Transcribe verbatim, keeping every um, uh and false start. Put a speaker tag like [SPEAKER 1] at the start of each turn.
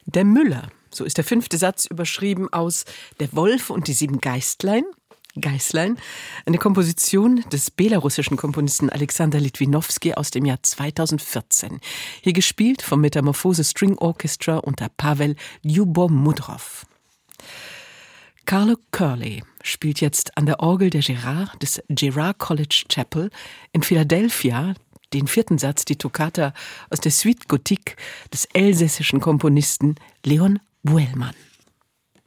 [SPEAKER 1] Der Müller, so ist der fünfte Satz überschrieben aus Der Wolf und die sieben Geistlein, Geißlein, eine Komposition des belarussischen Komponisten Alexander Litwinowski aus dem Jahr zweitausendvierzehn. Hier gespielt vom Metamorphose String Orchestra unter Pavel Ljubomudrov. Carlo Curley spielt jetzt an der Orgel der Girard des Girard College Chapel in Philadelphia den vierten Satz, die Toccata aus der Suite Gothique des elsässischen Komponisten Leon Buellmann.